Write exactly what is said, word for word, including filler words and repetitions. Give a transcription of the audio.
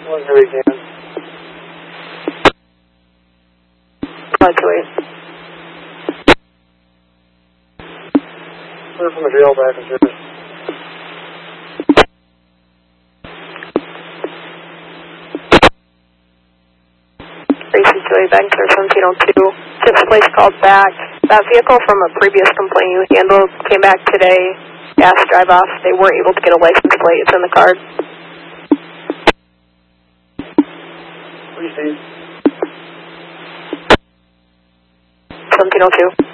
one zero again. five two eight. Clear from the jail back in service. Tracy two eight, back in service seventeen oh two. Tips place called back. That vehicle from a previous complaint you handled came back today. Gas drive off. They weren't able to get a license plate. It's in the card. Receive. seventeen oh two.